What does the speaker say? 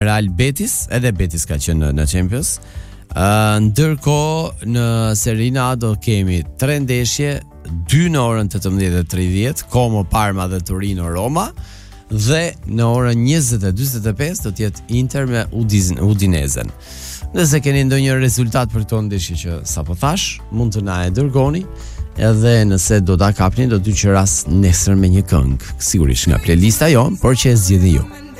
Real Betis, edhe Betis ka qenë në Champions. Ndërkohë në Serie A do kemi 3 ndeshje, 2 në orën 18:30, Como, Parma dhe Torino, Roma, dhe në orën 20:45 do të jetë Inter me Udinezen. Nëse keni ndonjë rezultat për këto ndeshje që sapo thash, mund të na e dërgoni, edhe nëse do ta kapni do t'ju qeras nesër me një këngë, sigurisht nga playlista jon, por që e zgjidhni ju.